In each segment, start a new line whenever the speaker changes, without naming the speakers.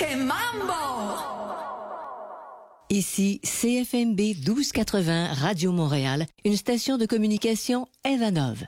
Que mambo!
Ici CFMB 1280 Radio Montréal, une station de communication Evanov.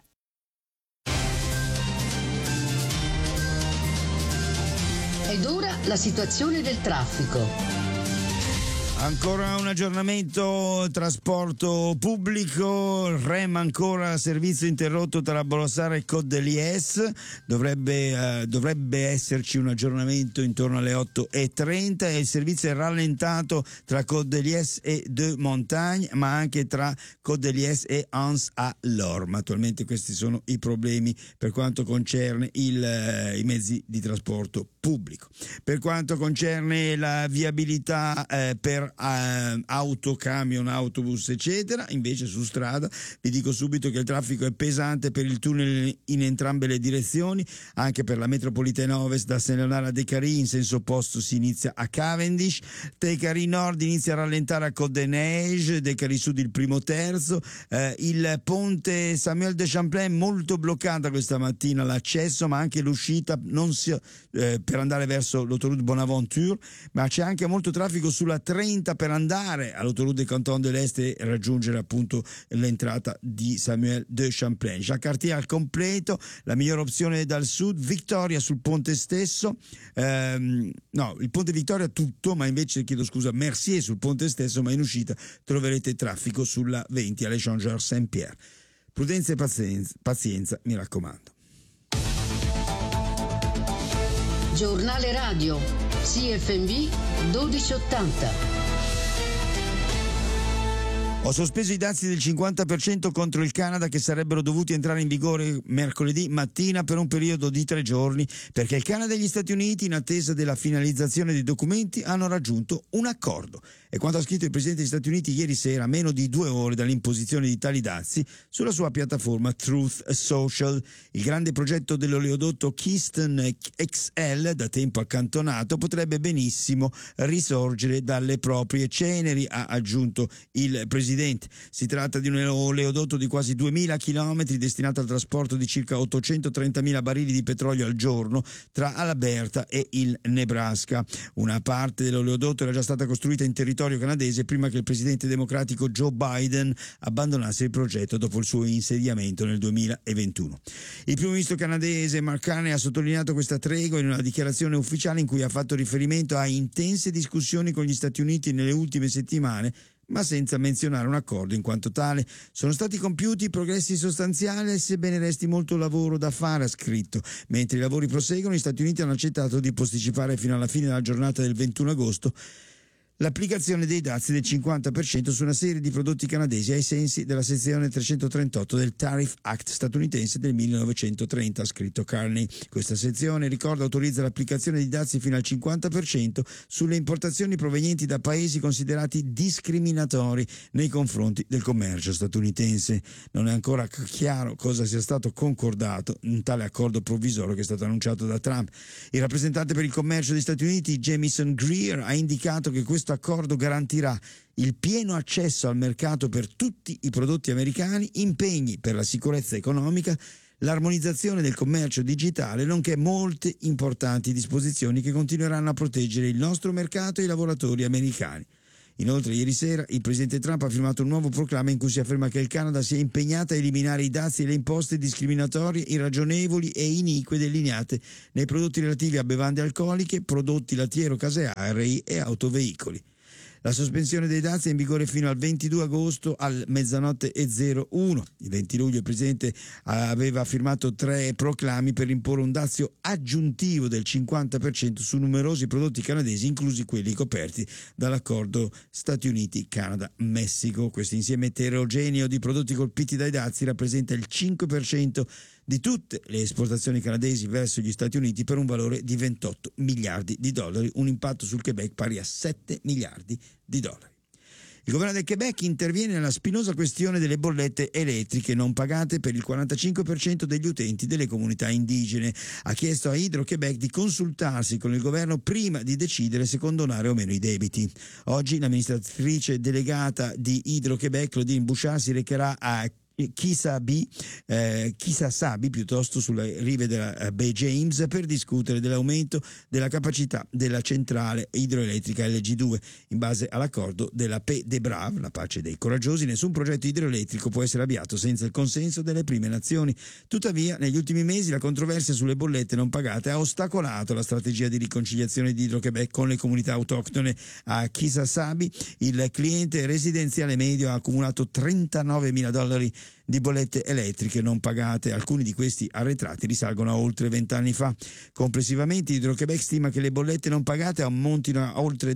Ed ora la situazione del traffico.
Ancora un aggiornamento, trasporto pubblico, REM ancora servizio interrotto tra Bolossara e Côte de Liesse, dovrebbe esserci un aggiornamento intorno alle 8:30 e il servizio è rallentato tra Côte de Liesse e Deux Montagnes, ma anche tra Côte de Liesse e Anse-à-Lorme. Attualmente questi sono i problemi per quanto concerne i mezzi di trasporto pubblico. Per quanto concerne la viabilità per auto, camion, autobus eccetera, invece su strada vi dico subito che il traffico è pesante per il tunnel in entrambe le direzioni, anche per la metropolitana ovest da Saint-Léonard a Décarie in senso opposto si inizia a Cavendish, Décarie nord inizia a rallentare a Côte-des-Neiges, Décarie sud il primo terzo, il ponte Samuel de Champlain molto bloccata questa mattina l'accesso ma anche l'uscita per andare verso l'autoroute Bonaventure, ma c'è anche molto traffico sulla 30 per andare all'autoroute des Cantons de l'Est e raggiungere appunto l'entrata di Samuel de Champlain. Jacques Cartier al completo, la migliore opzione dal sud, Victoria sul ponte stesso, il ponte Victoria tutto, ma invece chiedo scusa, Mercier sul ponte stesso, ma in uscita troverete traffico sulla 20 all'Échangeur Saint-Pierre. Prudenza e pazienza, mi raccomando.
Giornale radio CFMV 1280.
Ho sospeso i dazi del 50% contro il Canada che sarebbero dovuti entrare in vigore mercoledì mattina per un periodo di 3 giorni, perché il Canada e gli Stati Uniti, in attesa della finalizzazione dei documenti, hanno raggiunto un accordo. E quanto ha scritto il Presidente degli Stati Uniti ieri sera, a meno di 2 ore dall'imposizione di tali dazi, sulla sua piattaforma Truth Social. Il grande progetto dell'oleodotto Keystone XL, da tempo accantonato, potrebbe benissimo risorgere dalle proprie ceneri, ha aggiunto il Presidente. Si tratta di un oleodotto di quasi 2000 chilometri destinato al trasporto di circa 830.000 barili di petrolio al giorno tra Alberta e il Nebraska. Una parte dell'oleodotto era già stata costruita in territorio canadese prima che il presidente democratico Joe Biden abbandonasse il progetto dopo il suo insediamento nel 2021. Il primo ministro canadese Mark Carney ha sottolineato questa tregua in una dichiarazione ufficiale in cui ha fatto riferimento a intense discussioni con gli Stati Uniti nelle ultime settimane, ma senza menzionare un accordo in quanto tale. Sono stati compiuti progressi sostanziali, sebbene resti molto lavoro da fare, ha scritto. Mentre i lavori proseguono, gli Stati Uniti hanno accettato di posticipare fino alla fine della giornata del 21 agosto l'applicazione dei dazi del 50% su una serie di prodotti canadesi ai sensi della sezione 338 del Tariff Act statunitense del 1930, ha scritto Carney. Questa sezione, ricorda, autorizza l'applicazione di dazi fino al 50% sulle importazioni provenienti da paesi considerati discriminatori nei confronti del commercio statunitense. Non è ancora chiaro cosa sia stato concordato in tale accordo provvisorio che è stato annunciato da Trump. Il rappresentante per il commercio degli Stati Uniti, Jamieson Greer, ha indicato che questo accordo garantirà il pieno accesso al mercato per tutti i prodotti americani, impegni per la sicurezza economica, l'armonizzazione del commercio digitale, nonché molte importanti disposizioni che continueranno a proteggere il nostro mercato e i lavoratori americani. Inoltre, ieri sera il presidente Trump ha firmato un nuovo proclama in cui si afferma che il Canada si è impegnato a eliminare i dazi e le imposte discriminatorie, irragionevoli e inique delineate nei prodotti relativi a bevande alcoliche, prodotti lattiero-caseari e autoveicoli. La sospensione dei dazi è in vigore fino al 22 agosto al 00:01. Il 20 luglio il Presidente aveva firmato 3 proclami per imporre un dazio aggiuntivo del 50% su numerosi prodotti canadesi, inclusi quelli coperti dall'accordo Stati Uniti-Canada-Messico. Questo insieme eterogeneo di prodotti colpiti dai dazi rappresenta il 5% di tutte le esportazioni canadesi verso gli Stati Uniti per un valore di 28 miliardi di dollari, un impatto sul Quebec pari a 7 miliardi di dollari. Il governo del Quebec interviene nella spinosa questione delle bollette elettriche non pagate per il 45% degli utenti delle comunità indigene. Ha chiesto a Hydro-Québec di consultarsi con il governo prima di decidere se condonare o meno i debiti. Oggi l'amministratrice delegata di Hydro-Québec, Claudine Bouchard, si recherà a Kisasabi, piuttosto sulle rive della Bay James, per discutere dell'aumento della capacità della centrale idroelettrica LG2. In base all'accordo della Paix des Braves, la pace dei coraggiosi, nessun progetto idroelettrico può essere avviato senza il consenso delle prime nazioni. Tuttavia, negli ultimi mesi la controversia sulle bollette non pagate ha ostacolato la strategia di riconciliazione di Hydro-Québec con le comunità autoctone. A Kisasabi il cliente residenziale medio ha accumulato $39.000 di bollette elettriche non pagate. Alcuni di questi arretrati risalgono a oltre 20 anni fa. Complessivamente Hydro-Québec stima che le bollette non pagate ammontino a oltre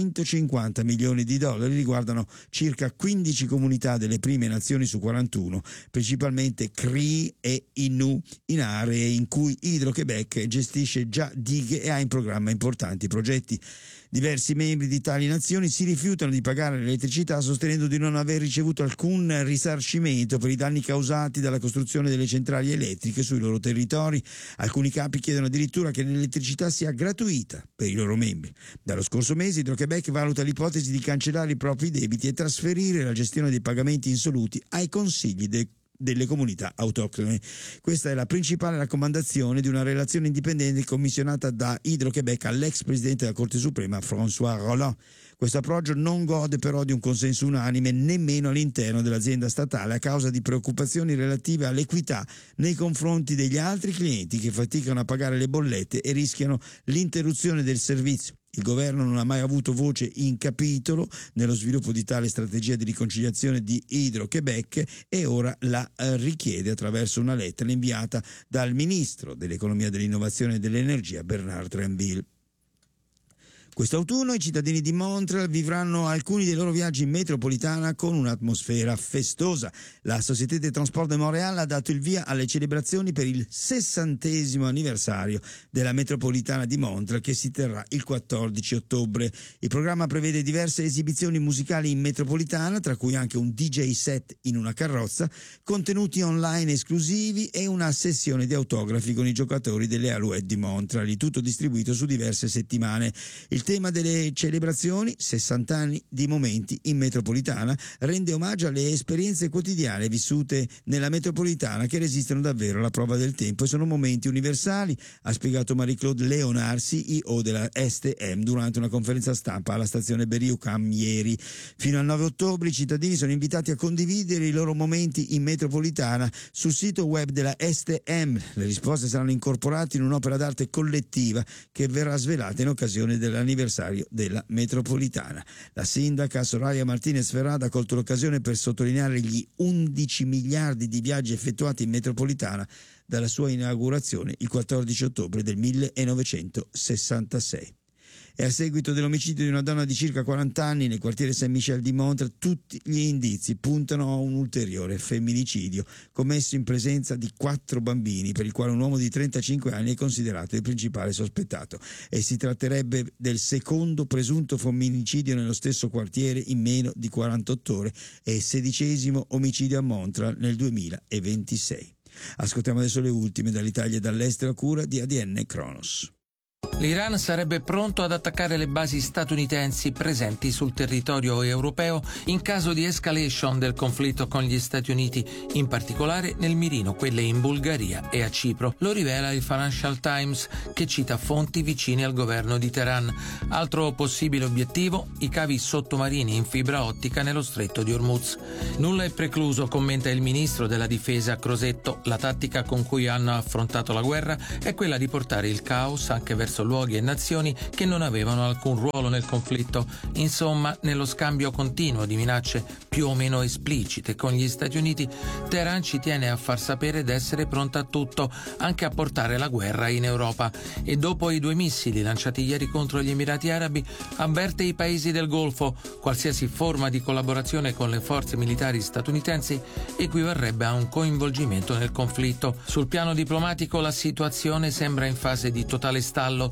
$250 milioni, riguardano circa 15 comunità delle prime nazioni su 41, principalmente Cree e Innu, in aree in cui Hydro-Québec gestisce già dighe e ha in programma importanti progetti. Diversi membri di tali nazioni si rifiutano di pagare l'elettricità, sostenendo di non aver ricevuto alcun risarcimento per i danni causati dalla costruzione delle centrali elettriche sui loro territori. Alcuni capi chiedono addirittura che l'elettricità sia gratuita per i loro membri. Dallo scorso mese Hydro-Québec valuta l'ipotesi di cancellare i propri debiti e trasferire la gestione dei pagamenti insoluti ai consigli delle comunità autoctone. Questa è la principale raccomandazione di una relazione indipendente commissionata da Hydro-Québec all'ex presidente della Corte Suprema François Rolland. Questo approccio non gode però di un consenso unanime nemmeno all'interno dell'azienda statale a causa di preoccupazioni relative all'equità nei confronti degli altri clienti che faticano a pagare le bollette e rischiano l'interruzione del servizio. Il governo non ha mai avuto voce in capitolo nello sviluppo di tale strategia di riconciliazione di Hydro-Québec e ora la richiede attraverso una lettera inviata dal ministro dell'Economia, dell'Innovazione e dell'Energia Bernard Drinville. Quest'autunno i cittadini di Montreal vivranno alcuni dei loro viaggi in metropolitana con un'atmosfera festosa. La Société des Transports de Montréal ha dato il via alle celebrazioni per il 60° anniversario della metropolitana di Montreal, che si terrà il 14 ottobre. Il programma prevede diverse esibizioni musicali in metropolitana, tra cui anche un DJ set in una carrozza, contenuti online esclusivi e una sessione di autografi con i giocatori delle Alouettes di Montreal, il tutto distribuito su diverse settimane. Il tema delle celebrazioni, 60 anni di momenti in metropolitana, rende omaggio alle esperienze quotidiane vissute nella metropolitana che resistono davvero alla prova del tempo e sono momenti universali, ha spiegato Marie-Claude Léonard, CEO della STM, durante una conferenza stampa alla stazione Berry-UQAM ieri. Fino al 9 ottobre i cittadini sono invitati a condividere i loro momenti in metropolitana sul sito web della STM. Le risposte saranno incorporate in un'opera d'arte collettiva che verrà svelata in occasione dell'anniversario della metropolitana. La sindaca Soraya Martinez Ferrada ha colto l'occasione per sottolineare gli 11 miliardi di viaggi effettuati in metropolitana dalla sua inaugurazione il 14 ottobre del 1966. E a seguito dell'omicidio di una donna di circa 40 anni nel quartiere Saint-Michel di Montreal, tutti gli indizi puntano a un ulteriore femminicidio commesso in presenza di 4 bambini, per il quale un uomo di 35 anni è considerato il principale sospettato. E si tratterebbe del secondo presunto femminicidio nello stesso quartiere in meno di 48 ore e il 16° omicidio a Montreal nel 2026. Ascoltiamo adesso le ultime dall'Italia e dall'estero a cura di ADN Kronos.
L'Iran sarebbe pronto ad attaccare le basi statunitensi presenti sul territorio europeo in caso di escalation del conflitto con gli Stati Uniti, in particolare nel mirino quelle in Bulgaria e a Cipro. Lo rivela il Financial Times, che cita fonti vicine al governo di Teheran. Altro possibile obiettivo, i cavi sottomarini in fibra ottica nello stretto di Hormuz. Nulla è precluso, commenta il ministro della difesa Crosetto. La tattica con cui hanno affrontato la guerra è quella di portare il caos anche verso luoghi e nazioni che non avevano alcun ruolo nel conflitto. Insomma, nello scambio continuo di minacce più o meno esplicite con gli Stati Uniti, Teheran ci tiene a far sapere d'essere pronta a tutto, anche a portare la guerra in Europa. E dopo i 2 missili lanciati ieri contro gli Emirati Arabi, avverte i paesi del Golfo: qualsiasi forma di collaborazione con le forze militari statunitensi equivarrebbe a un coinvolgimento nel conflitto. Sul piano diplomatico la situazione sembra in fase di totale stallo.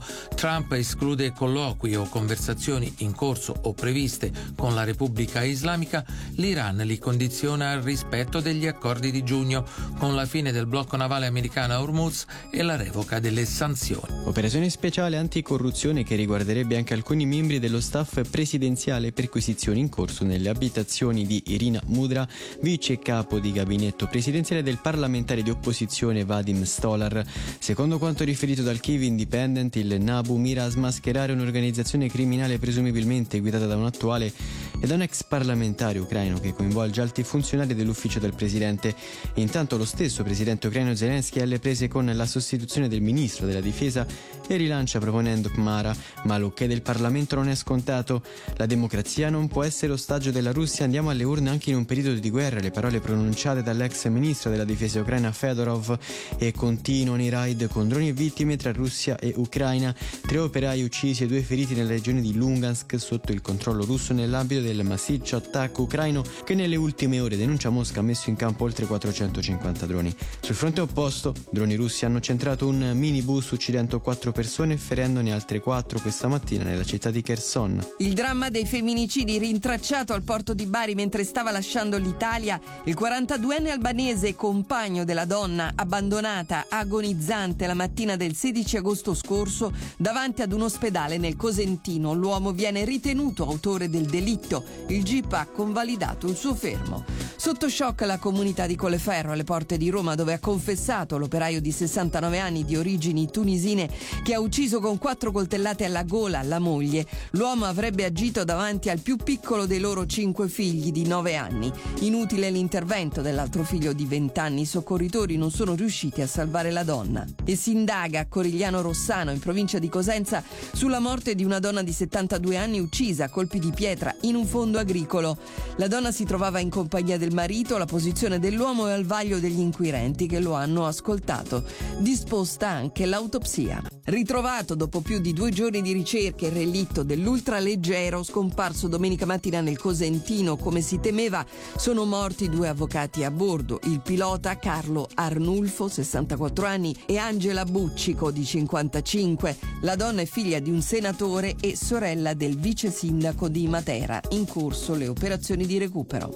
Trump esclude colloqui o conversazioni in corso o previste con la Repubblica Islamica. L'Iran li condiziona al rispetto degli accordi di giugno, con la fine del blocco navale americano a Hormuz e la revoca delle sanzioni.
Operazione speciale anticorruzione che riguarderebbe anche alcuni membri dello staff presidenziale, perquisizioni in corso nelle abitazioni di Irina Mudra, vice capo di gabinetto presidenziale del parlamentare di opposizione Vadim Stolar. Secondo quanto riferito dal Kyiv Independent, il NABU mira a smascherare un'organizzazione criminale presumibilmente guidata da un attuale e da un ex parlamentare ucraino che coinvolge alti funzionari dell'ufficio del presidente. Intanto lo stesso presidente ucraino Zelensky è alle prese con la sostituzione del ministro della difesa e rilancia proponendo Khmara, ma l'ok del Parlamento non è scontato. La democrazia non può essere ostaggio della Russia, andiamo alle urne anche in un periodo di guerra, le parole pronunciate dall'ex ministro della difesa ucraina Fedorov. E continuano i raid con droni e vittime tra Russia e Ucraina, 3 operai uccisi e 2 feriti nella regione di Lugansk sotto il controllo russo nell'ambito del massiccio attacco ucraino che nelle ultime ore, denuncia Mosca, ha messo in campo oltre 450 droni. Sul fronte opposto, droni russi hanno centrato un minibus uccidendo 4 persone e ferendone altre 4 questa mattina nella città di Kherson.
Il dramma dei femminicidi rintracciato al porto di Bari mentre stava lasciando l'Italia. Il 42enne albanese, compagno della donna abbandonata agonizzante la mattina del 16 agosto scorso davanti ad un ospedale nel Cosentino. L'uomo viene ritenuto autore del delitto. Il GIP ha convalidato il suo fermo. Sotto shock la comunità di Colleferro alle porte di Roma, dove ha confessato l'operaio di 69 anni di origini tunisine che ha ucciso con 4 coltellate alla gola la moglie. L'uomo avrebbe agito davanti al più piccolo dei loro 5 figli di 9 anni. Inutile l'intervento dell'altro figlio di 20 anni. I soccorritori non sono riusciti a salvare la donna. E si indaga a Corigliano Rossano, in provincia di Cosenza, sulla morte di una donna di 72 anni uccisa a colpi di pietra in un fondo agricolo. La donna si trovava in compagnia del marito, la posizione dell'uomo è al vaglio degli inquirenti che lo hanno ascoltato. Disposta anche l'autopsia. Ritrovato dopo più di 2 giorni di ricerche il relitto dell'ultraleggero scomparso domenica mattina nel Cosentino. Come si temeva, sono morti 2 avvocati a bordo, il pilota Carlo Arnulfo, 64 anni, e Angela Buccico, di 55. La donna è figlia di un senatore e sorella del vice sindaco di Matera. In corso le operazioni di recupero.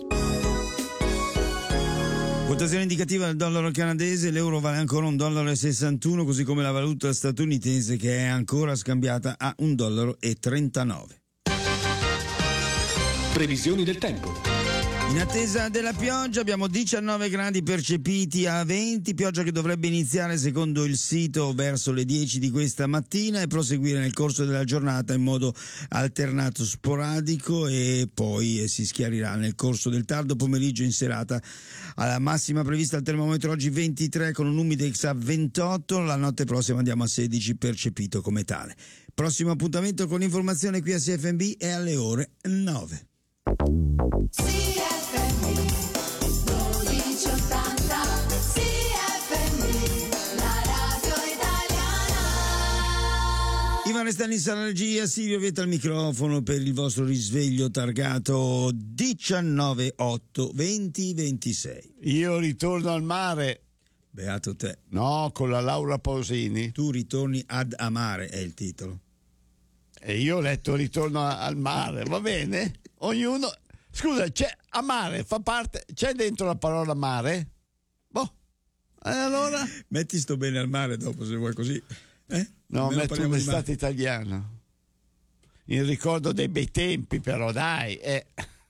Quotazione indicativa del dollaro canadese, l'euro vale ancora $1,61, così come la valuta statunitense che è ancora scambiata a $1,39.
Previsioni del tempo.
In attesa della pioggia abbiamo 19 gradi percepiti a 20, pioggia che dovrebbe iniziare secondo il sito verso le 10 di questa mattina e proseguire nel corso della giornata in modo alternato sporadico e poi si schiarirà nel corso del tardo pomeriggio in serata. Alla massima prevista al termometro oggi 23 con un umidex a 28, la notte prossima andiamo a 16 percepito come tale. Prossimo appuntamento con informazione qui a CFMB è alle ore 9.
CFMB 1280 CFMB, la radio italiana.
Ivan Stanis alla regia, Silvio Vieta al microfono per il vostro risveglio targato 19/8/2026.
Io ritorno al mare.
Beato te.
No, con la Laura Pausini.
Tu ritorni ad amare è il titolo.
E io ho letto ritorno al mare, va bene? Ognuno. Scusa, c'è amare, fa parte. C'è dentro la parola mare? Boh. E allora?
Metti sto bene al mare dopo se vuoi così.
No,
almeno
metto un'estate italiana. In ricordo dei bei tempi, però, dai.